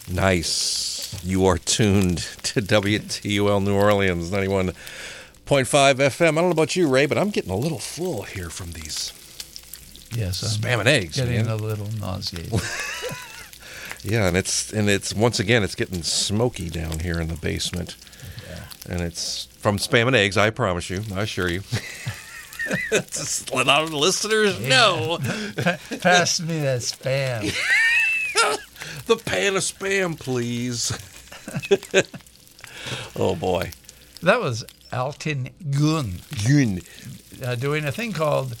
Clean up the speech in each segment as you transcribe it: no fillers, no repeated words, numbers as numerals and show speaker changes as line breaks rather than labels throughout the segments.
Nice. You are tuned to WTUL New Orleans, 91.5 FM. I don't know about you, Ray, but I'm getting a little full here from these spam and eggs.
Getting
man.
a little nauseated.
Yeah, and it's once again, it's getting smoky down here in the basement.
Yeah.
And it's from spam and eggs, I promise you. I assure you. Just let our listeners know.
Pass me that spam.
The pan of spam, please. Oh, boy.
That was Altin Gun doing a thing called,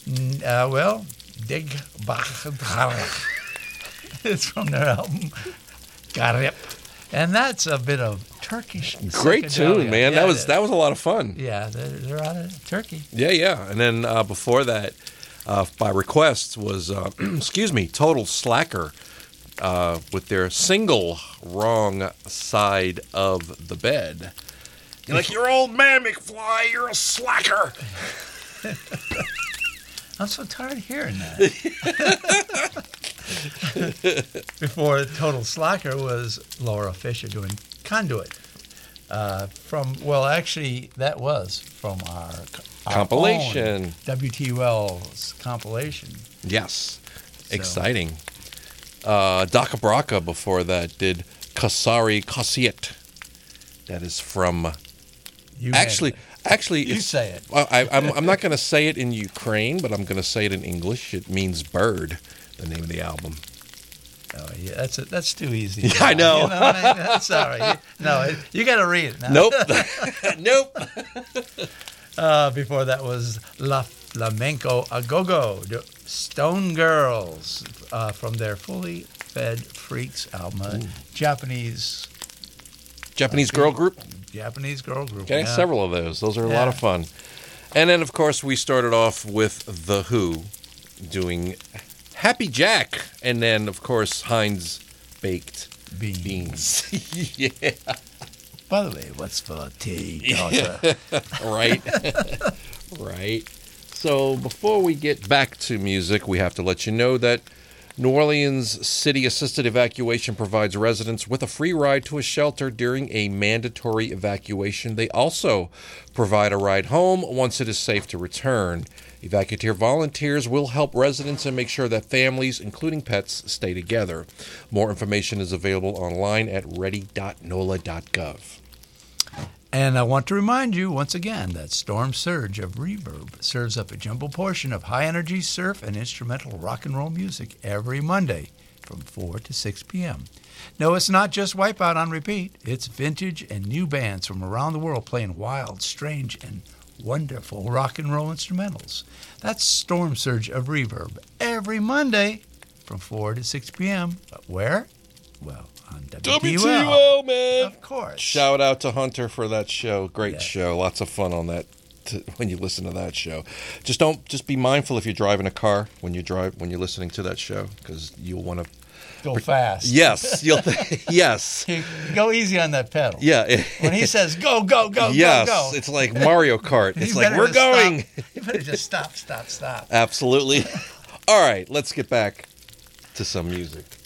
Dig Bach. It's from their album Garip. And that's a bit of Turkish.
Great tune, man.
Yeah,
that was a lot of fun.
Yeah, they're out of Turkey.
Yeah. And then before that, by request, was, Total Slacker with their single Wrong Side of the Bed. You're like, you're old man, McFly, you're a slacker.
I'm so tired of hearing that. Before Total Slacker was Laura Fisher doing Conduit. That was from our
Compilation.
own WTUL's compilation.
Yes. So. Exciting. Daka Braka before that did Kasari Kasiet. That is from... Actually,
you say it.
I'm not going to say it in Ukraine, but I'm going to say it in English. It means bird, the name of the album.
Oh, yeah, that's too easy.
Yeah, I know.
You know what I mean? That's sorry. No, you got to read it now.
Nope. Nope.
Before that was La Flamenco Agogo, Stone Girls, from their Fully Fed Freaks album. Japanese
girl group?
Japanese girl group.
Okay,
yeah.
several of those. Those are a lot of fun. And then, of course, we started off with The Who doing Happy Jack. And then, of course, Heinz Baked Beans. Yeah.
By the way, what's for tea, daughter?
Right. Right. So before we get back to music, we have to let you know that New Orleans City Assisted Evacuation provides residents with a free ride to a shelter during a mandatory evacuation. They also provide a ride home once it is safe to return. Evacuateer volunteers will help residents and make sure that families, including pets, stay together. More information is available online at ready.nola.gov.
And I want to remind you once again that Storm Surge of Reverb serves up a jumbo portion of high-energy surf and instrumental rock and roll music every Monday from 4 to 6 p.m. No, it's not just Wipeout on repeat. It's vintage and new bands from around the world playing wild, strange, and wonderful rock and roll instrumentals. That's Storm Surge of Reverb every Monday from 4 to 6 p.m. But where? Well, on
WTUL, man.
Of course.
Shout out to Hunter for that show. Great show. Lots of fun on that when you listen to that show. Just be mindful if you're driving a car when you're listening to that show, because you'll want to
go fast.
Yes, yes.
Go easy on that pedal.
Yeah.
When he says go, go, go,
yes,
go, go.
It's like Mario Kart. It's like, we're going.
You better just stop.
Absolutely. All right, let's get back to some music.